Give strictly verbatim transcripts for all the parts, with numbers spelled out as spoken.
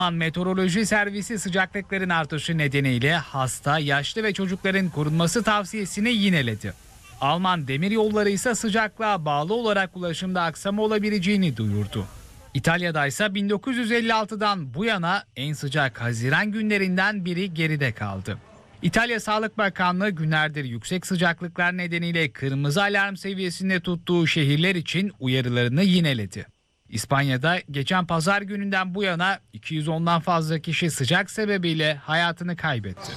Meteoroloji Servisi sıcaklıkların artışı nedeniyle hasta, yaşlı ve çocukların korunması tavsiyesini yineledi. Alman demiryolları ise sıcaklığa bağlı olarak ulaşımda aksama olabileceğini duyurdu. İtalya'da ise bin dokuz yüz elli altıdan bu yana en sıcak Haziran günlerinden biri geride kaldı. İtalya Sağlık Bakanlığı günlerdir yüksek sıcaklıklar nedeniyle kırmızı alarm seviyesinde tuttuğu şehirler için uyarılarını yineledi. İspanya'da geçen pazar gününden bu yana iki yüz ondan fazla kişi sıcak sebebiyle hayatını kaybetti.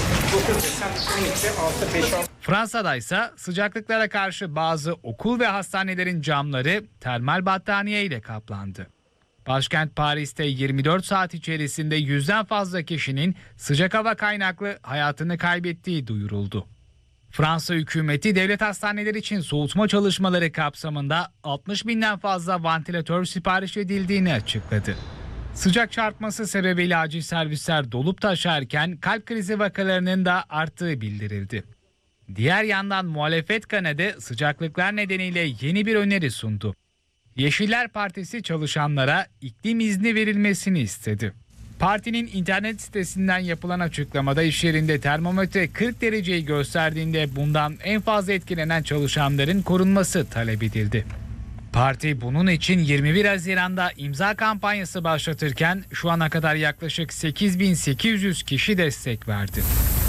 Fransa'da ise sıcaklıklara karşı bazı okul ve hastanelerin camları termal battaniye ile kaplandı. Başkent Paris'te yirmi dört saat içerisinde yüzden fazla kişinin sıcak hava kaynaklı hayatını kaybettiği duyuruldu. Fransa hükümeti devlet hastaneleri için soğutma çalışmaları kapsamında altmış binden fazla vantilatör sipariş edildiğini açıkladı. Sıcak çarpması sebebiyle acil servisler dolup taşarken kalp krizi vakalarının da arttığı bildirildi. Diğer yandan muhalefet kanadı sıcaklıklar nedeniyle yeni bir öneri sundu. Yeşiller Partisi çalışanlara iklim izni verilmesini istedi. Partinin internet sitesinden yapılan açıklamada iş yerinde termometre kırk dereceyi gösterdiğinde bundan en fazla etkilenen çalışanların korunması talep edildi. Parti bunun için yirmi bir Haziran'da imza kampanyası başlatırken şu ana kadar yaklaşık sekiz bin sekiz yüz kişi destek verdi.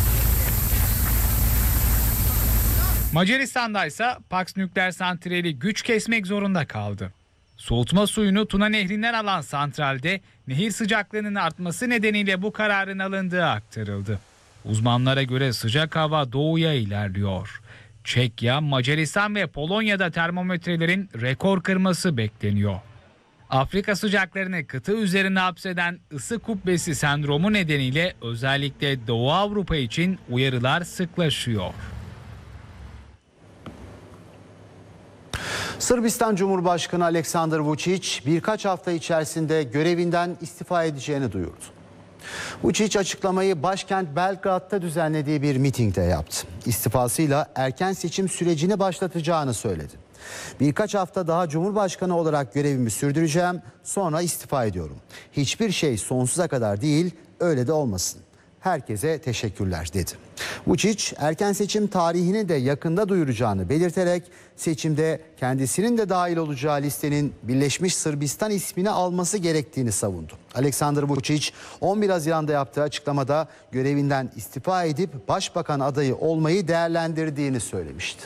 Macaristan'da ise Paks nükleer santrali güç kesmek zorunda kaldı. Soğutma suyunu Tuna Nehri'nden alan santralde nehir sıcaklığının artması nedeniyle bu kararın alındığı aktarıldı. Uzmanlara göre sıcak hava doğuya ilerliyor. Çekya, Macaristan ve Polonya'da termometrelerin rekor kırması bekleniyor. Afrika sıcaklarını kıta üzerine hapseden ısı kubbesi sendromu nedeniyle özellikle Doğu Avrupa için uyarılar sıklaşıyor. Sırbistan Cumhurbaşkanı Aleksandar Vučić birkaç hafta içerisinde görevinden istifa edeceğini duyurdu. Vučić açıklamayı başkent Belgrad'da düzenlediği bir mitingde yaptı. İstifasıyla erken seçim sürecini başlatacağını söyledi. Birkaç hafta daha Cumhurbaşkanı olarak görevimi sürdüreceğim, sonra istifa ediyorum. Hiçbir şey sonsuza kadar değil, öyle de olmasın. Herkese teşekkürler dedi. Vučić erken seçim tarihini de yakında duyuracağını belirterek seçimde kendisinin de dahil olacağı listenin Birleşmiş Sırbistan ismini alması gerektiğini savundu. Aleksandar Vučić on bir Haziran'da yaptığı açıklamada görevinden istifa edip başbakan adayı olmayı değerlendirdiğini söylemişti.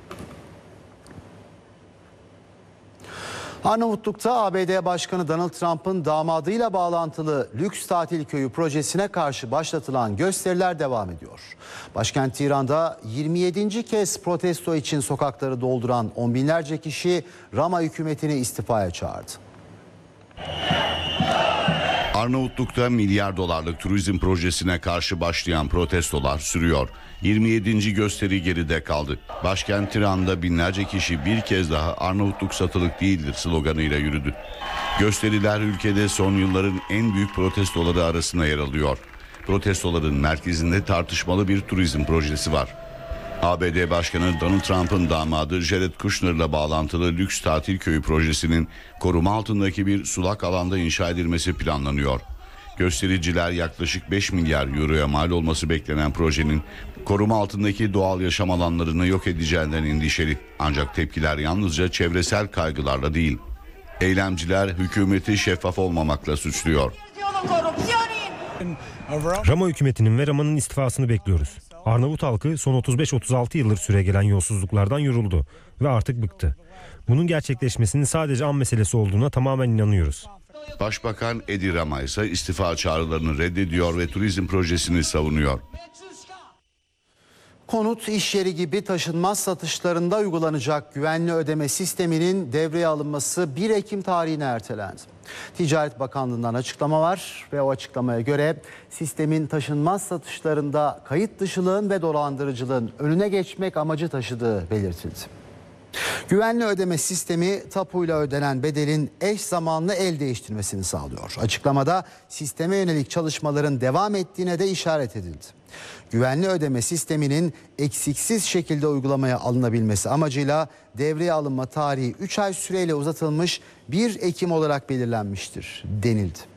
Arnavutluk'ta A B D Başkanı Donald Trump'ın damadıyla bağlantılı lüks tatil köyü projesine karşı başlatılan gösteriler devam ediyor. Başkent İran'da yirmi yedinci kez protesto için sokakları dolduran on binlerce kişi Rama hükümetini istifaya çağırdı. Arnavutluk'ta milyar dolarlık turizm projesine karşı başlayan protestolar sürüyor. yirmi yedinci gösteri geride kaldı. Başkent Tiran'da binlerce kişi bir kez daha Arnavutluk satılık değildir sloganıyla yürüdü. Gösteriler ülkede son yılların en büyük protestoları arasında yer alıyor. Protestoların merkezinde tartışmalı bir turizm projesi var. A B D Başkanı Donald Trump'ın damadı Jared Kushner'la bağlantılı lüks tatil köyü projesinin koruma altındaki bir sulak alanda inşa edilmesi planlanıyor. Göstericiler yaklaşık beş milyar euroya mal olması beklenen projenin koruma altındaki doğal yaşam alanlarını yok edeceğinden endişeli. Ancak tepkiler yalnızca çevresel kaygılarla değil. Eylemciler hükümeti şeffaf olmamakla suçluyor. Rama hükümetinin ve Rama'nın istifasını bekliyoruz. Arnavut halkı son otuz beş otuz altı yıldır süregelen yolsuzluklardan yoruldu ve artık bıktı. Bunun gerçekleşmesinin sadece an meselesi olduğuna tamamen inanıyoruz. Başbakan Edi Rama ise istifa çağrılarını reddediyor ve turizm projesini savunuyor. Konut, iş yeri gibi taşınmaz satışlarında uygulanacak güvenli ödeme sisteminin devreye alınması bir Ekim tarihine ertelendi. Ticaret Bakanlığı'ndan açıklama var ve o açıklamaya göre sistemin taşınmaz satışlarında kayıt dışılığın ve dolandırıcılığın önüne geçmek amacı taşıdığı belirtildi. Güvenli ödeme sistemi tapuyla ödenen bedelin eş zamanlı el değiştirmesini sağlıyor. Açıklamada sisteme yönelik çalışmaların devam ettiğine de işaret edildi. Güvenli ödeme sisteminin eksiksiz şekilde uygulamaya alınabilmesi amacıyla devreye alınma tarihi üç ay süreyle uzatılmış bir Ekim olarak belirlenmiştir denildi.